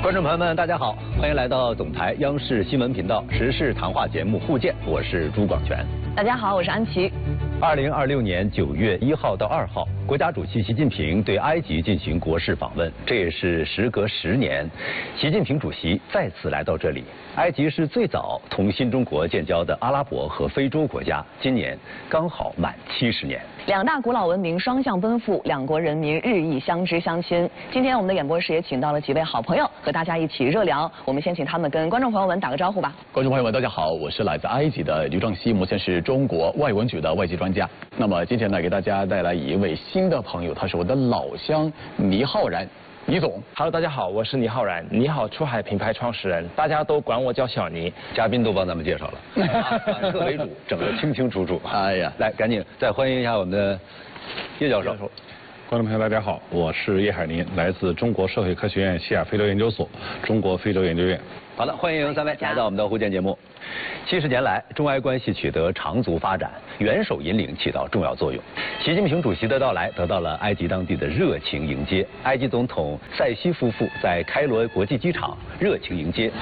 观众朋友们，大家好，欢迎来到总台央视新闻频道时事谈话节目《互鉴》，我是朱广权。 大家好，我是安琪。 2026年9月1号到2号，国家主席习近平对埃及进行国事访问，这也是时隔10年，习近平主席再次来到这里。埃及是最早同新中国建交的阿拉伯和非洲国家，今年刚好满70年。 两大古老文明双向奔赴，两国人民日益相知相亲。今天我们的演播室也请到了几位好朋友，和大家一起热聊。我们先请他们跟观众朋友们打个招呼吧。 观众朋友们，大家好，我是来自埃及的刘正熙，目前是中国外文局的外籍专家。那么今天呢，给大家带来一位新的朋友，他是我的老乡倪浩然。倪总 ，Hello， 大家好，我是倪浩然，倪好出海品牌创始人，大家都管我叫小倪。 嘉宾都帮咱们介绍了，反客为主，整得清清楚楚。 哎呀， 来，赶紧再欢迎一下我们的叶教授。 观众朋友，大家好，我是叶海林，来自中国社会科学院西亚非洲研究所、中国非洲研究院。 好的，欢迎3位来到我们的互鉴节目。70年来，中埃关系取得长足发展，元首引领起到重要作用。习近平主席的到来得到了埃及当地的热情迎接。埃及总统塞西夫妇在开罗国际机场热情迎接。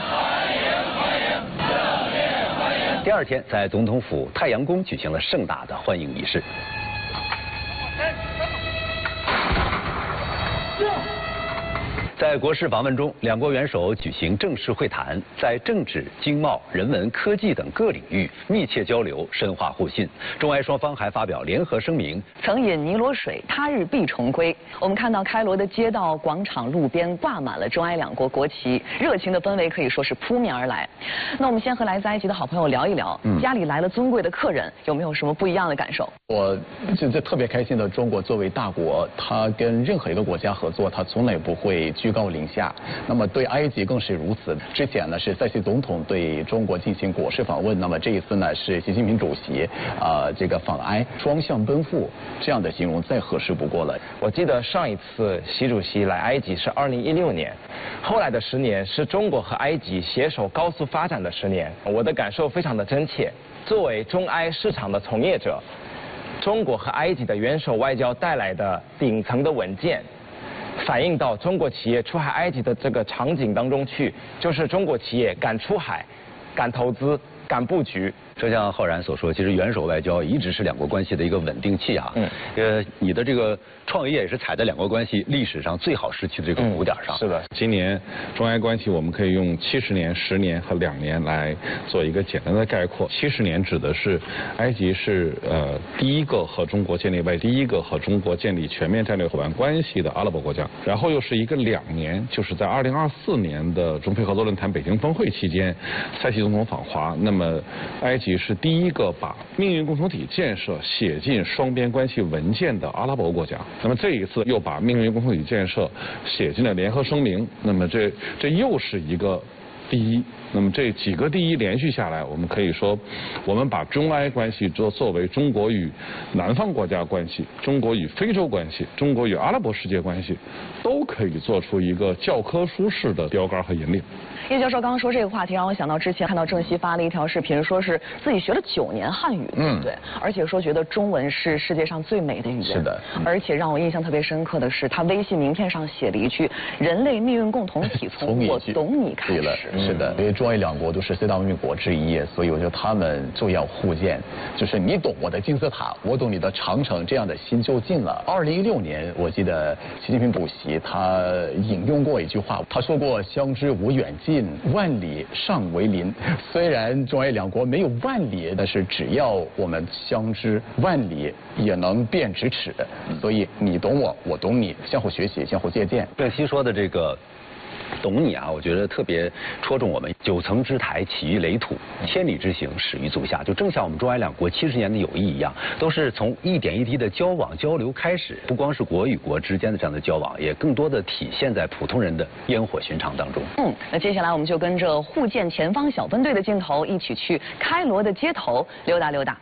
第2天，在总统府太阳宫举行了盛大的欢迎仪式。在国事访问中，两国元首举行正式会谈，在政治、经贸、人文、科技等各领域密切交流，深化互信。中埃双方还发表联合声明： 曾饮尼罗水，他日必重归。我们看到开罗的街道、广场、路边挂满了中埃两国国旗，热情的氛围可以说是扑面而来。那我们先和来自埃及的好朋友聊一聊，家里来了尊贵的客人，有没有什么不一样的感受？ 我这特别开心的，中国作为大国，它跟任何一个国家合作，它从来不会居高临下。那么对埃及更是如此。之前呢是塞西总统对中国进行国事访问，那么这一次呢是习近平主席这个访埃，双向奔赴，这样的形容再合适不过了。 我记得上一次习主席来埃及是2016年，后来的10年是中国和埃及携手高速发展的10年。我的感受非常的真切。作为中埃市场的从业者，中国和埃及的元首外交带来的顶层的稳健，反映到中国企业出海埃及的这个场景当中去，就是中国企业敢出海、敢投资、敢布局。 就像浩然所说，其实元首外交一直是两国关系的一个稳定器啊。你的这个创业也是踩在两国关系历史上最好时期的这个鼓点上。 是的。 今年中埃关系我们可以用70年、10年和2年来做一个简单的概括。70年指的是埃及是第一个和中国建立全面战略伙伴关系的阿拉伯国家，然后又是一个2年，就是在2024年的中非合作论坛北京峰会期间，塞西总统访华，那么埃及是第一个把命运共同体建设写进双边关系文件的阿拉伯国家。那么这一次又把命运共同体建设写进了联合声明。那么这又是一个第一。那么这几个第一连续下来，我们可以说，我们把中埃关系作为中国与南方国家关系、中国与非洲关系、中国与阿拉伯世界关系，都可以做出一个教科书式的标杆和引领。 叶教授刚刚说这个话题，让我想到之前看到郑熙发了一条视频，说是自己学了9年汉语，对不对？而且说觉得中文是世界上最美的语言。 是的。而且让我印象特别深刻的是，他微信名片上写了一句：“人类命运共同体从我懂你开始。” 是的，因为中埃两国都是3大文明国之一，所以我觉得他们就要互鉴，就是你懂我的金字塔，我懂你的长城，这样的心就近了。2016年，我记得习近平主席他引用过一句话，他说过“相知无远近，万里尚为邻”。虽然中埃两国没有万里，但是只要我们相知，万里也能变咫尺。所以你懂我，我懂你，相互学习，相互借鉴。 郑熙说的这个懂你啊，我觉得特别戳中我们。9层之台起于垒土，千里之行始于足下。就正像我们中埃两国70年的友谊一样，都是从一点一滴的交往交流开始。不光是国与国之间的这样的交往，也更多的体现在普通人的烟火寻常当中。 那接下来我们就跟着互鉴前方小分队的镜头，一起去开罗的街头溜达溜达。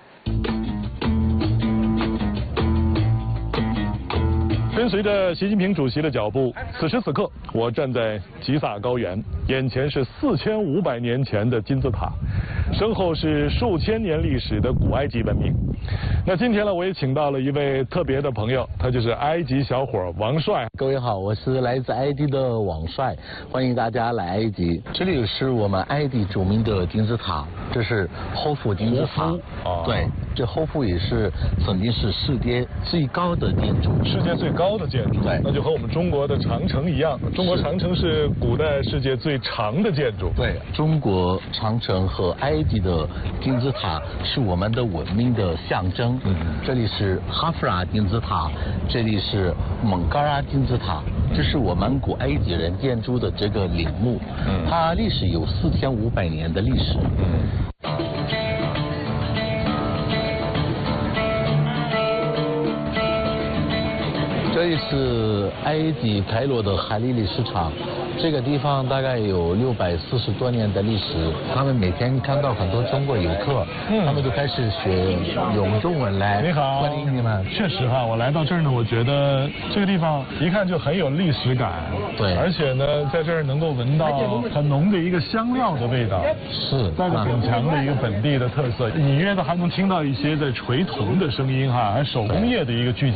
跟随着习近平主席的脚步，此时此刻，我站在吉萨高原，眼前是4500年前的金字塔。 身后是数千年历史的古埃及文明。那今天呢，我也请到了一位特别的朋友，他就是埃及小伙王帅。 各位好，我是来自埃及的王帅，欢迎大家来埃及。这里是我们埃及著名的金字塔，这是霍夫金字塔。对，这霍夫也是曾经是世界最高的建筑。 世界最高的建筑， 对， 那就和我们中国的长城一样，中国长城是古代世界最长的建筑。 对，中国长城和埃及的金字塔是我们的文明的象征。这里是哈夫拉金字塔，这里是蒙嘎拉金字塔，这是我们古埃及人建筑的这个陵墓。它历史有4500年的历史。这里是埃及开罗的海利里市场，这个地方大概有640多年的历史。他们每天看到很多中国游客，他们就开始学用中文来你好， 欢迎你们。 确实哈，我来到这儿呢，我觉得这个地方一看就很有历史感。 对， 而且呢，在这儿能够闻到很浓的一个香料的味道， 是带着很强的一个本地的特色。隐约的还能听到一些在锤铜的声音哈，还手工业的一个聚集。